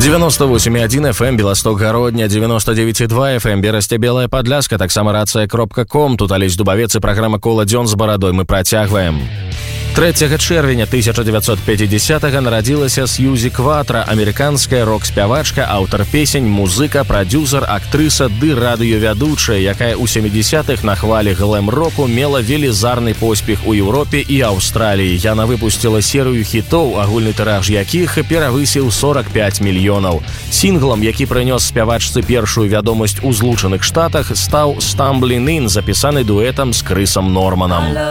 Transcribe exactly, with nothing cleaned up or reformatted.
девяносто восемь и один эф эм Белосток Гародня, девяносто девять и два эф эм Берасце Белая Падляска, таксама рацыя кропка ком. Тут Алесь Дубавец і праграма «Кола дзён з барадой». Мы працягваем. трэцяга чэрвеня тысяча дзевяцьсот пяцідзясятага нарадзілася Сьюзі Кватра, амерыканская рок-спявачка, аўтар песень, музыка, прадзюсар, актрыса ды радыёвядучая, якая ў сямідзесятых на хвалі глэм-року мела велізарны поспех у Еўропе і Аўстраліі. Яна выпусціла серыю хітоў, агульны тыраж якіх перавысіў сорак пяць мільёнаў. Сінглам, які прынёс спявачцы першую вядомасць у Злучаных Штатах, стаў «Stumbling In», запісаны дуэтам з Крысам Норманам.